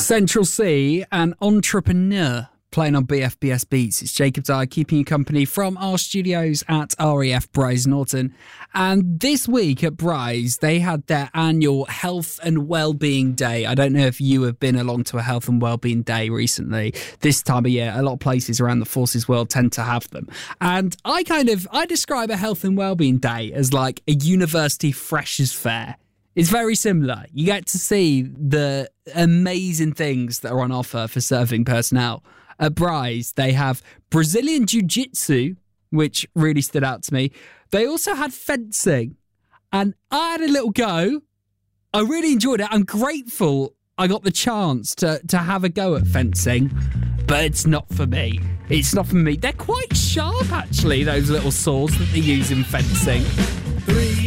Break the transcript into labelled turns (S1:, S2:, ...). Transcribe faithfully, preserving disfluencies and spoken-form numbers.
S1: Central C, an entrepreneur playing on B F B S Beats. It's Jacob Dyer keeping you company from our studios at R A F Bryce Norton. And this week at Bryce, they had their annual Health and Wellbeing Day. I don't know if you have been along to a Health and Wellbeing Day recently. This time of year, a lot of places around the Forces world tend to have them. And I kind of, I describe a Health and Wellbeing Day as like a university freshers fair. It's very similar. You get to see the amazing things that are on offer for serving personnel. At Bryce, they have Brazilian Jiu-Jitsu, which really stood out to me. They also had fencing, and I had a little go. I really enjoyed it. I'm grateful I got the chance to, to have a go at fencing, but it's not for me. It's not for me. They're quite sharp, actually, those little swords that they use in fencing.
S2: Three.